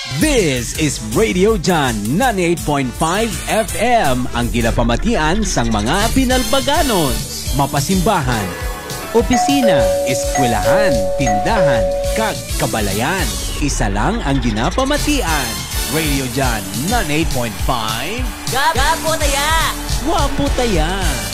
This is Radio John 98.5 FM, ang ginapamatian sang mga pinalbaganon, mapasimbahan, opisina, eskwelahan, tindahan, kag kabalayan. Isa lang ang ginapamatian. Radio John 98.5. Gapo taya! Wapo taya!